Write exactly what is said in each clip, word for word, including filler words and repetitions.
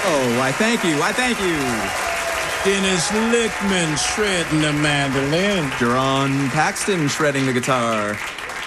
Oh, why, thank you. Why, thank you. Dennis Lickman shredding the mandolin. Jerron Paxton shredding the guitar.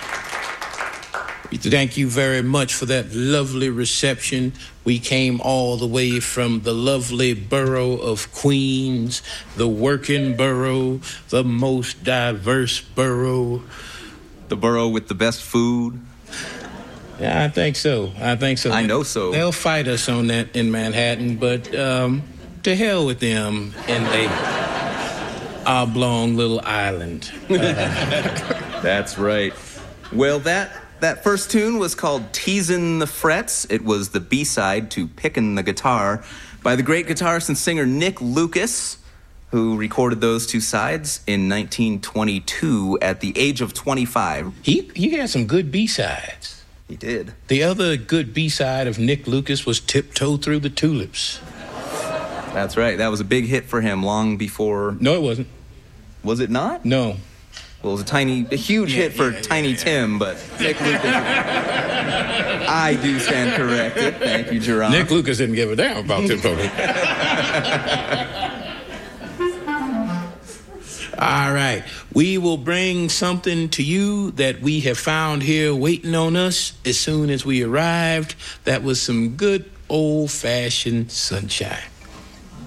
Thank you very much for that lovely reception. We came all the way from the lovely borough of Queens, the working borough, the most diverse borough. The borough with the best food. Yeah, I think so. I think so. I know so. They'll fight us on that in Manhattan, but um, to hell with them in a oblong little island. Uh, That's right. Well, that... That first tune was called Teasin' the Frets. It was the B-side to Pickin' the Guitar by the great guitarist and singer Nick Lucas, who recorded those two sides in nineteen twenty-two at the age of twenty-five. He, he had some good B-sides. He did. The other good B-side of Nick Lucas was Tiptoe Through the Tulips. That's right. That was a big hit for him long before... No, it wasn't. Was it not? No. Well, it was a tiny, a huge yeah, hit for yeah, Tiny yeah, yeah. Tim, but Nick Lucas... I do stand corrected. Thank you, Jerron. Nick Lucas didn't give a damn about Tiptoe. All right. We will bring something to you that we have found here waiting on us as soon as we arrived. That was some good old-fashioned sunshine.